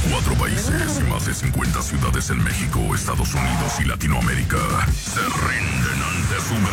4 países y más de 50 ciudades en México, Estados Unidos y Latinoamérica se rinden ante su